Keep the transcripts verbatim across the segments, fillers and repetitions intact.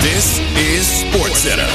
This is SportsCenter.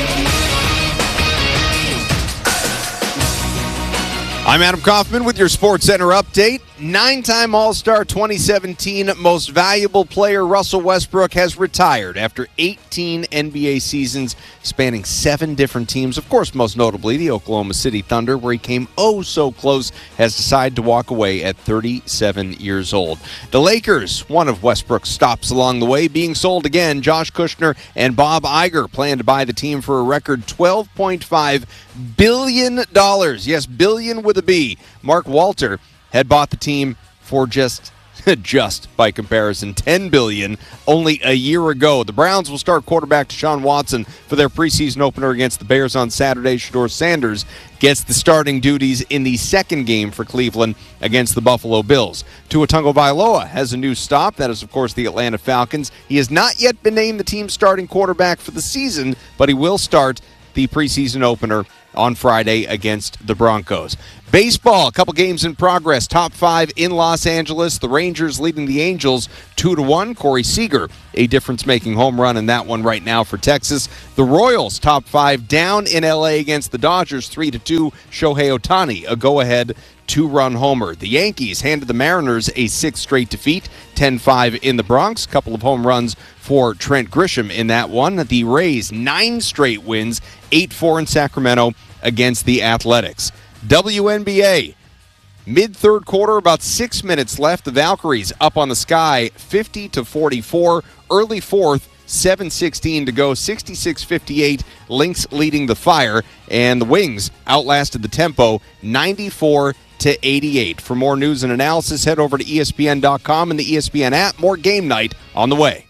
I'm Adam Kaufman with your SportsCenter update. Nine-time All-Star twenty seventeen Most Valuable Player Russell Westbrook has retired after eighteen N B A seasons spanning seven different teams. Of course, most notably the Oklahoma City Thunder, where he came oh so close, has decided to walk away at thirty-seven years old. The Lakers, one of Westbrook's stops along the way, being sold again. Josh Kushner and Bob Iger plan to buy the team for a record twelve point five billion dollars. Yes, billion with a B. Mark Walter had bought the team for just, just by comparison, ten billion dollars only a year ago. The Browns will start quarterback Deshaun Watson for their preseason opener against the Bears on Saturday. Shedeur Sanders gets the starting duties in the second game for Cleveland against the Buffalo Bills. Tua Tagovailoa has a new stop. That is, of course, the Atlanta Falcons. He has not yet been named the team's starting quarterback for the season, but he will start the preseason opener on Friday against the Broncos. Baseball, a couple games in progress. Top five in Los Angeles. The Rangers leading the Angels two to one. Corey Seager, a difference-making home run in that one right now for Texas. The Royals, top five down in L A against the Dodgers three to two. Shohei Ohtani, a go-ahead two-run homer. The Yankees handed the Mariners a sixth straight defeat, ten five in the Bronx. A couple of home runs for Trent Grisham in that one. The Rays, nine straight wins, eight four in Sacramento against the Athletics. W N B A, mid-third quarter, about six minutes left. The Valkyries up on the Sky, fifty to forty-four. Early fourth, seven sixteen to go, sixty-six fifty-eight. Lynx leading the Fire, and the Wings outlasted the tempo, ninety-four to eighty-eight. For more news and analysis, head over to E S P N dot com and the E S P N app. More Game Night on the way.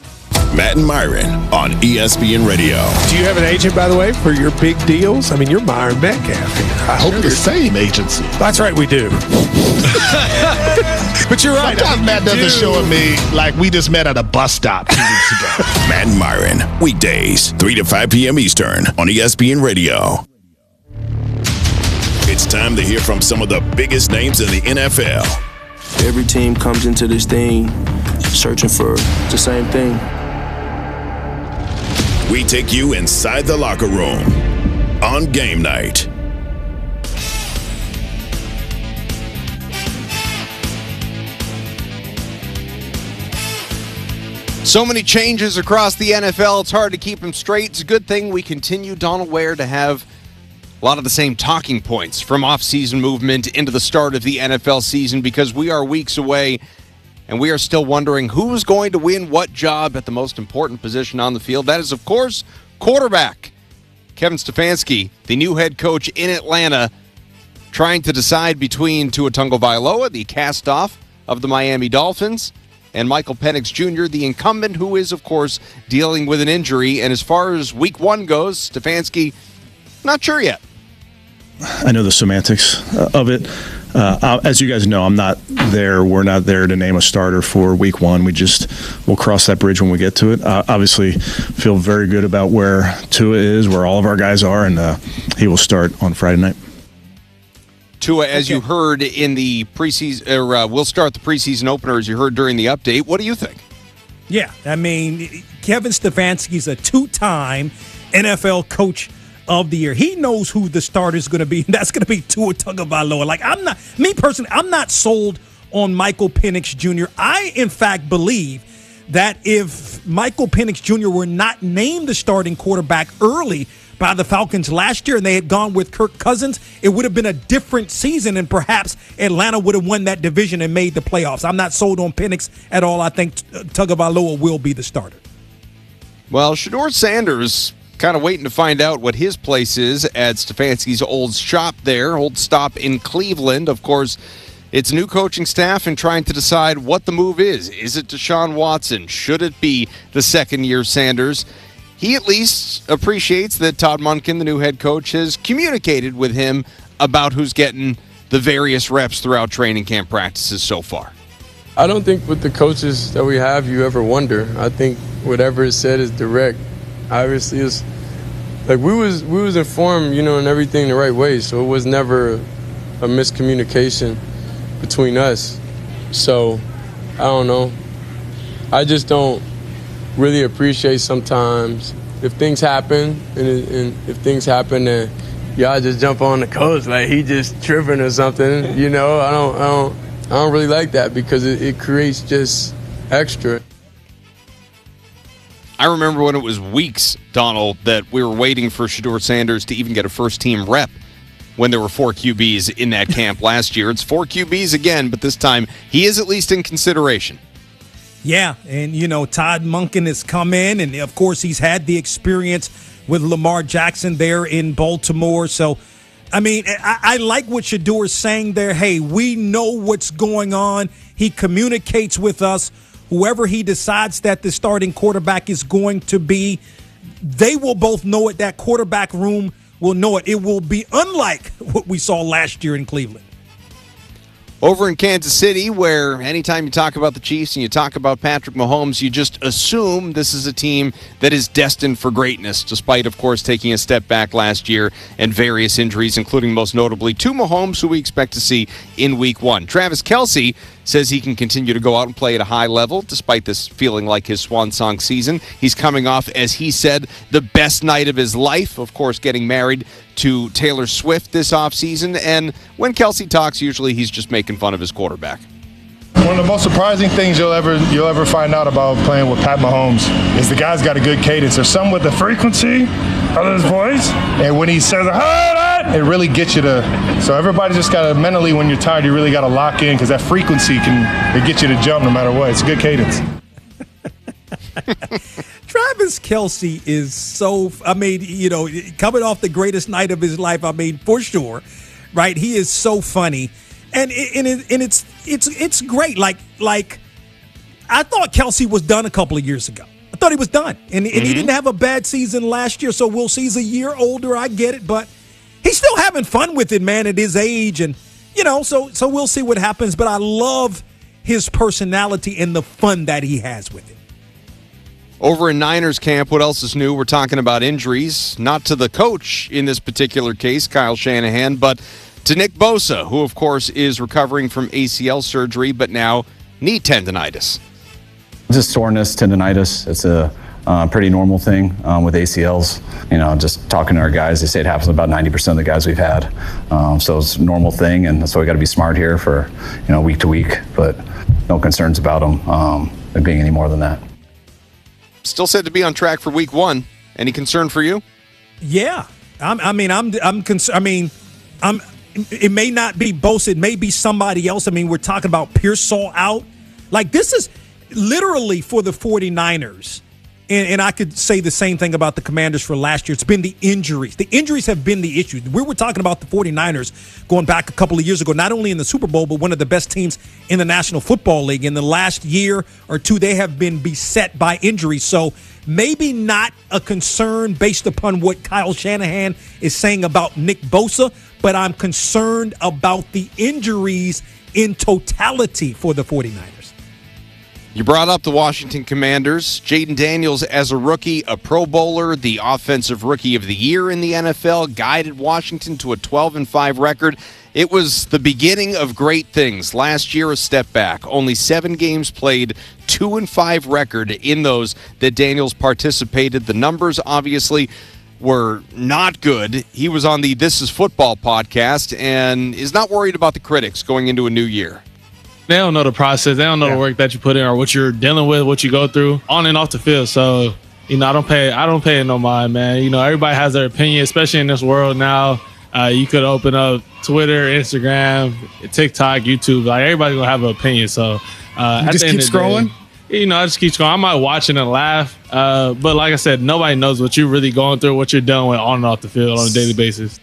Matt and Myron on E S P N Radio. Do you have an agent, by the way, for your big deals? I mean, you're Myron Metcalf here. I hope They're the same agency. That's right, we do. But you're right. Sometimes I mean, Matt doesn't do. show me like we just met at a bus stop two weeks ago. Matt and Myron, weekdays, three to five p.m. Eastern on E S P N Radio. It's time to hear from some of the biggest names in the N F L. Every team comes into this thing searching for the same thing. We take you inside the locker room on Game Night. So many changes across the N F L, it's hard to keep them straight. It's a good thing we continue, Donald Ware, to have a lot of the same talking points from off-season movement into the start of the N F L season, because we are weeks away and we are still wondering who's going to win what job at the most important position on the field. That is, of course, quarterback. Kevin Stefanski, the new head coach in Atlanta, trying to decide between Tua Tagovailoa, the cast-off of the Miami Dolphins, and Michael Penix Junior, the incumbent, who is, of course, dealing with an injury. And as far as week one goes, Stefanski, not sure yet. I know the semantics of it. Uh, as you guys know, I'm not there. We're not there to name a starter for week one. We just, we'll cross that bridge when we get to it. Uh, obviously, feel very good about where Tua is, where all of our guys are, and uh, he will start on Friday night. Tua, as okay. you heard in the preseason, or uh, we'll start the preseason opener, as you heard during the update. What do you think? Yeah, I mean, Kevin Stefanski's a two-time N F L coach of the year. He knows who the starter is going to be, and that's going to be Tua Tagovailoa. Like, I'm not, me personally, I'm not sold on Michael Penix Junior I, in fact, believe that if Michael Penix Junior were not named the starting quarterback early by the Falcons last year and they had gone with Kirk Cousins, it would have been a different season, and perhaps Atlanta would have won that division and made the playoffs. I'm not sold on Penix at all. I think Tagovailoa will be the starter. Well, Shedeur Sanders kind of waiting to find out what his place is at Stefanski's old shop there, old stop in Cleveland. Of course, it's new coaching staff and trying to decide what the move is. Is it Deshaun Watson? Should it be the second-year Sanders? He at least appreciates that Todd Monken, the new head coach, has communicated with him about who's getting the various reps throughout training camp practices so far. I don't think with the coaches that we have you ever wonder. I think whatever is said is direct. Obviously, it's like we was we was informed, you know, in everything the right way. So it was never a miscommunication between us. So I don't know. I just don't really appreciate sometimes if things happen, and, and if things happen and y'all just jump on the coach like he just tripping or something. You know, I don't, I don't, I don't really like that because it, it creates just extra. I remember when it was weeks, Donald, that we were waiting for Shedeur Sanders to even get a first-team rep when there were four Q Bs in that camp last year. It's four Q Bs again, but this time he is at least in consideration. Yeah, and, you know, Todd Monken has come in, and, of course, he's had the experience with Lamar Jackson there in Baltimore. So, I mean, I, I like what Shedeur is saying there. Hey, we know what's going on. He communicates with us. Whoever he decides that the starting quarterback is going to be, they will both know it. That quarterback room will know it. It will be unlike what we saw last year in Cleveland. Over in Kansas City, where anytime you talk about the Chiefs and you talk about Patrick Mahomes, you just assume this is a team that is destined for greatness, despite, of course, taking a step back last year and various injuries, including most notably to Mahomes, who we expect to see in week one. Travis Kelce says he can continue to go out and play at a high level, despite this feeling like his swan song season. He's coming off, as he said, the best night of his life, of course, getting married to Taylor Swift this offseason. And when Kelce talks, usually he's just making fun of his quarterback. One of the most surprising things you'll ever you'll ever find out about playing with Pat Mahomes is the guy's got a good cadence. There's some with the frequency of his voice, and when he says "ah," it really gets you to. So everybody just got to mentally, when you're tired, you really got to lock in because that frequency can it get you to jump no matter what. It's a good cadence. Travis Kelce is so, I mean, you know, coming off the greatest night of his life, I mean, for sure, right? He is so funny. And and, it, and it's it's it's great. Like, like I thought Kelce was done a couple of years ago. I thought he was done. And, and mm-hmm. he didn't have a bad season last year, so we'll see. He's a year older, I get it. But he's still having fun with it, man, at his age. And, you know, so so we'll see what happens. But I love his personality and the fun that he has with it. Over in Niners camp, what else is new? We're talking about injuries, not to the coach in this particular case, Kyle Shanahan, but to Nick Bosa, who, of course, is recovering from A C L surgery, but now knee tendonitis. Just soreness, tendonitis. It's a uh, pretty normal thing um, with A C Ls. You know, just talking to our guys, they say it happens to about ninety percent of the guys we've had. Um, so it's a normal thing, and that's why we got to be smart here for, you know, week to week, but no concerns about them um, there being any more than that. Still said to be on track for week one. Any concern for you? Yeah. I'm, I mean, I'm, I'm concerned. I mean, I'm, it may not be Bosa. It may be somebody else. I mean, we're talking about Pearsall out. Like, this is literally for the 49ers. And, and I could say the same thing about the Commanders for last year. It's been the injuries. The injuries have been the issue. We were talking about the 49ers going back a couple of years ago, not only in the Super Bowl, but one of the best teams in the National Football League. In the last year or two, they have been beset by injuries. So maybe not a concern based upon what Kyle Shanahan is saying about Nick Bosa, but I'm concerned about the injuries in totality for the 49ers. You brought up the Washington Commanders. Jayden Daniels, as a rookie, a Pro Bowler, the Offensive Rookie of the Year in the N F L, guided Washington to a twelve and five record. It was the beginning of great things. Last year, a step back. Only seven games played, two and five record in those that Daniels participated. The numbers, obviously, were not good. He was on the This Is Football podcast and is not worried about the critics going into a new year. They don't know the process. They don't know yeah. the work that you put in or what you're dealing with, what you go through on and off the field. So, you know, I don't pay I don't pay it no mind, man. You know, everybody has their opinion, especially in this world now. Uh, you could open up Twitter, Instagram, TikTok, YouTube. Like, everybody's going to have an opinion. So, uh, you just keep scrolling? Day, you know, I just keep scrolling. I might watch it and laugh. Uh, but like I said, nobody knows what you're really going through, what you're dealing with on and off the field on a daily basis.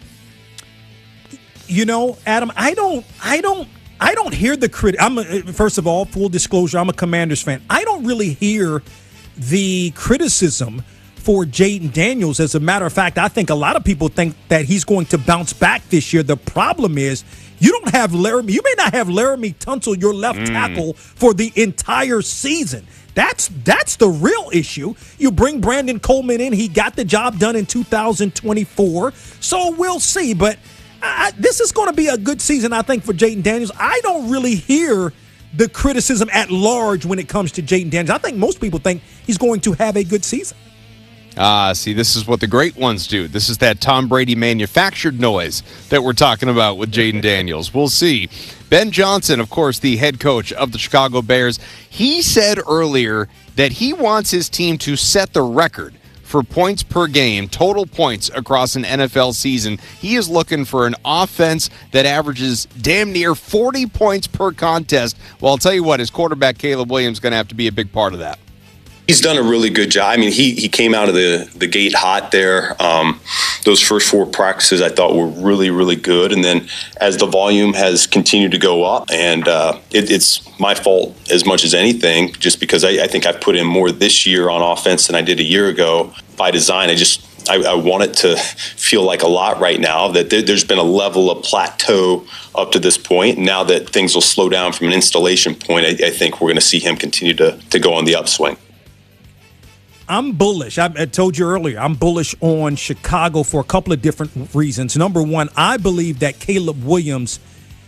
You know, Adam, I don't, I don't, I don't hear the critic. I'm a, first of all, full disclosure, I'm a Commanders fan. I don't really hear the criticism for Jayden Daniels. As a matter of fact, I think a lot of people think that he's going to bounce back this year. The problem is you don't have Laramie. You may not have Laramie Tunsil, your left mm. tackle, for the entire season. That's that's the real issue. You bring Brandon Coleman in. He got the job done in two thousand twenty-four. So we'll see. But I, this is going to be a good season, I think, for Jayden Daniels. I don't really hear the criticism at large when it comes to Jayden Daniels. I think most people think he's going to have a good season. Ah, see, this is what the great ones do. This is that Tom Brady manufactured noise that we're talking about with Jayden Daniels. We'll see. Ben Johnson, of course, the head coach of the Chicago Bears, he said earlier that he wants his team to set the record for points per game, total points across an N F L season. He is looking for an offense that averages damn near forty points per contest. Well, I'll tell you what, his quarterback, Caleb Williams, is going to have to be a big part of that. He's done a really good job. I mean, he he came out of the, the gate hot there. Um, those first four practices I thought were really, really good. And then as the volume has continued to go up, and uh, it, it's my fault as much as anything, just because I, I think I've put in more this year on offense than I did a year ago by design. I just I, I want it to feel like a lot right now, that there, there's been a level of plateau up to this point. Now that things will slow down from an installation point, I, I think we're going to see him continue to to go on the upswing. I'm bullish. I, I told you earlier, I'm bullish on Chicago for a couple of different reasons. Number one, I believe that Caleb Williams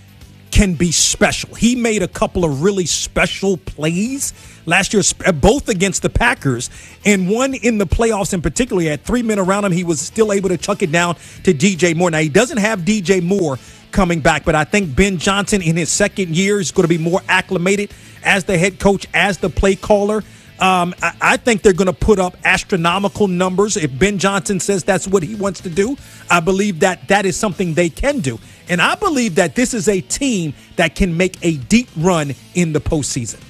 can be special. He made a couple of really special plays last year, both against the Packers, and one in the playoffs in particular. He had three men around him. He was still able to chuck it down to D J Moore. Now, he doesn't have D J Moore coming back, but I think Ben Johnson in his second year is going to be more acclimated as the head coach, as the play caller. Um, I, I think they're going to put up astronomical numbers. If Ben Johnson says that's what he wants to do, I believe that that is something they can do. And I believe that this is a team that can make a deep run in the postseason.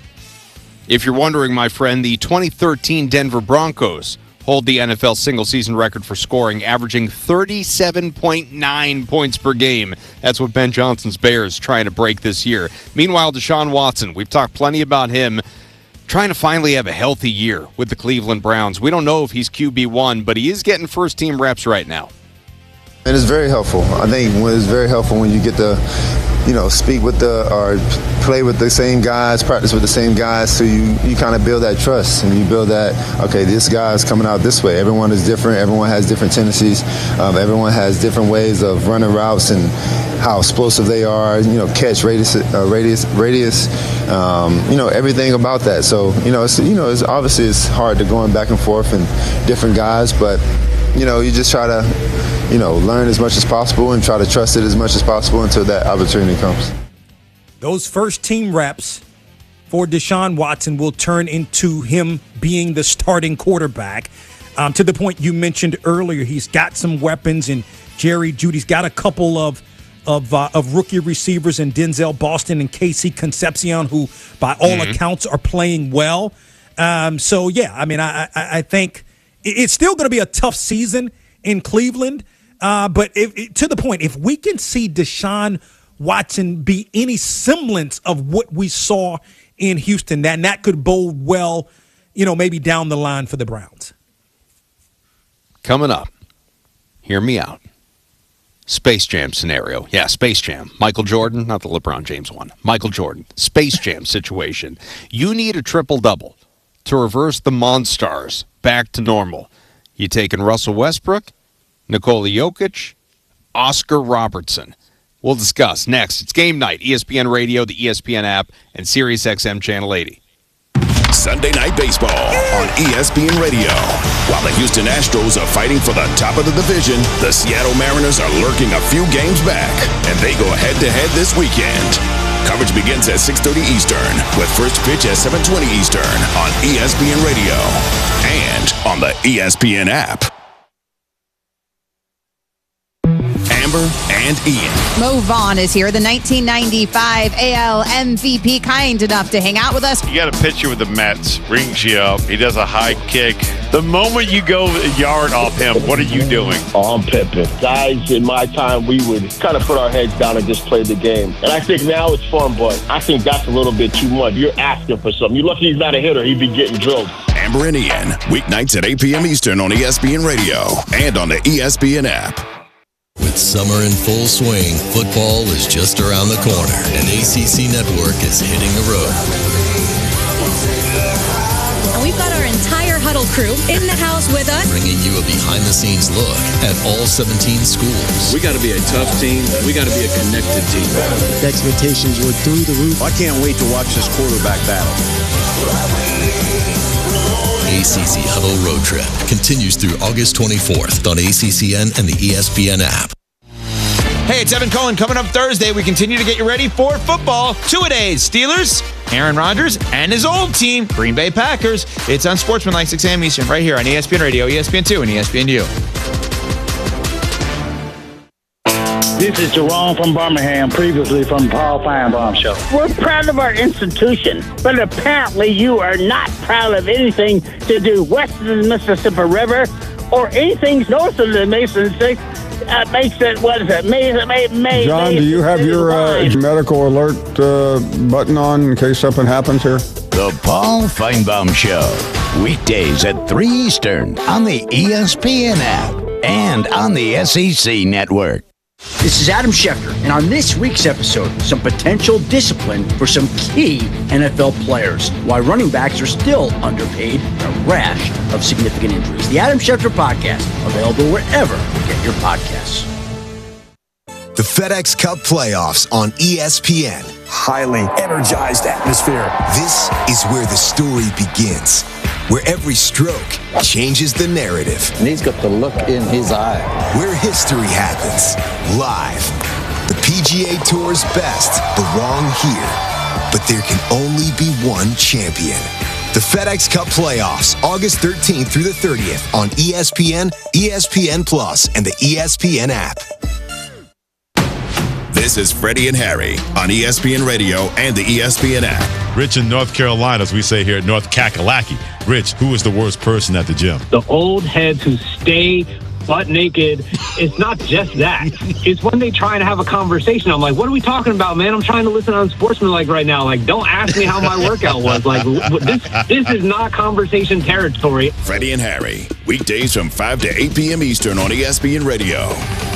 If you're wondering, my friend, the twenty thirteen Denver Broncos hold the N F L single-season record for scoring, averaging thirty-seven point nine points per game. That's what Ben Johnson's Bears trying to break this year. Meanwhile, Deshaun Watson, we've talked plenty about him, trying to finally have a healthy year with the Cleveland Browns. We don't know if he's Q B one, but he is getting first-team reps right now. And it's very helpful. I think it's very helpful when you get to, you know, speak with the, or play with the same guys, practice with the same guys, so you, you kind of build that trust, and you build that, okay, this guy's coming out this way. Everyone is different. Everyone has different tendencies. Um, everyone has different ways of running routes and how explosive they are, you know, catch radius, uh, radius, radius, um, you know, everything about that. So, you know, it's, you know, it's obviously it's hard to going back and forth and different guys, but, you know, you just try to, you know, learn as much as possible and try to trust it as much as possible until that opportunity comes. Those first team reps for Deshaun Watson will turn into him being the starting quarterback. Um, to the point you mentioned earlier, he's got some weapons, and Jerry Jeudy's got a couple of Of, uh, of rookie receivers in Denzel Boston and Casey Concepcion, who by all mm-hmm. accounts are playing well. Um, so, yeah, I mean, I, I, I think it's still going to be a tough season in Cleveland. Uh, but if, it, to the point, if we can see Deshaun Watson be any semblance of what we saw in Houston, then that could bode well, you know, maybe down the line for the Browns. Coming up, hear me out. Space Jam scenario. Yeah, Space Jam. Michael Jordan, not the LeBron James one. Michael Jordan. Space Jam situation. You need a triple-double to reverse the Monstars back to normal. You taking Russell Westbrook, Nikola Jokic, Oscar Robertson. We'll discuss next. It's Game Night, E S P N Radio, the E S P N app, and Sirius X M Channel eighty. Sunday Night Baseball on E S P N Radio. While the Houston Astros are fighting for the top of the division, the Seattle Mariners are lurking a few games back, and they go head-to-head this weekend. Coverage begins at six thirty Eastern, with first pitch at seven twenty Eastern on E S P N Radio and on the E S P N app. Amber and Ian. Mo Vaughn is here, the nineteen ninety-five A L M V P, kind enough to hang out with us. You got a pitcher with the Mets, rings you up. He does a high kick. The moment you go a yard off him, what are you doing? Oh, I'm Pippin. Guys, in my time, we would kind of put our heads down and just play the game. And I think now it's fun, but I think that's a little bit too much. You're asking for something. You're lucky he's not a hitter. He'd be getting drilled. Amber and Ian, weeknights at eight p.m. Eastern on E S P N Radio and on the E S P N app. With summer in full swing, football is just around the corner, and A C C Network is hitting the road. And we've got our entire Huddle crew in the house with us, bringing you a behind-the-scenes look at all seventeen schools. We got to be a tough team. We got to be a connected team. The expectations were through the roof. I can't wait to watch this quarterback battle. A C C Huddle Road Trip continues through August twenty-fourth on A C C N and the E S P N app. Hey, it's Evan Cohen. Coming up Thursday, we continue to get you ready for football. Two-a-days, Steelers, Aaron Rodgers, and his old team, Green Bay Packers. It's Unsportsmanlike, six a.m. Eastern, right here on E S P N Radio, E S P N two, and E S P N U. This is Jerome from Birmingham, previously from Paul Feinbaum Show. We're proud of our institution, but apparently you are not proud of anything to do west of the Mississippi River or anything north of the Mason Six. Uh, makes it, what is it? May, May, May, John, May, do you have your uh, medical alert uh, button on in case something happens here? The Paul Feinbaum Show, weekdays at three Eastern on the E S P N app and on the S E C network. This is Adam Schefter, and on this week's episode, some potential discipline for some key N F L players, why running backs are still underpaid, and a rash of significant injuries. The Adam Schefter Podcast, available wherever you get your podcasts. The FedEx Cup Playoffs on E S P N. Highly energized atmosphere. This is where the story begins, where every stroke changes the narrative. And he's got the look in his eye. Where history happens, live. The P G A Tour's best belong here, but there can only be one champion. The FedEx Cup Playoffs, August thirteenth through the thirtieth on E S P N, E S P N Plus, and the E S P N app. This is Freddie and Harry on E S P N Radio and the E S P N app. Rich in North Carolina, as we say here at North Kakalaki. Rich, who is the worst person at the gym? The old heads who stay butt naked. It's not just that. It's when they try and have a conversation. I'm like, what are we talking about, man? I'm trying to listen on Sportsmanlike right now. Like, don't ask me how my workout was. Like, this this is not conversation territory. Freddie and Harry, weekdays from five to eight p.m. Eastern on E S P N Radio.